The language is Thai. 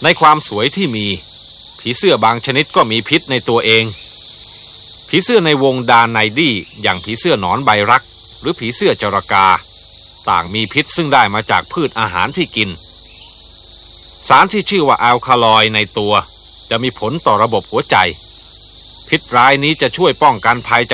ในความสวยที่มีผีเสื้อบางชนิดก็มีพิษในตัวเองผีเสื้อในวงดาไนดี้อย่างผีเสื้อหนอนใบรักหรือผีเสื้อจรกาต่างมีพิษซึ่งได้มาจากพืชอาหารที่กินสารที่ชื่อว่าแอลคาลอยด์ในตัวจะมีผลต่อระบบหัวใจพิษร้ายนี้จะช่วยป้องกันภัย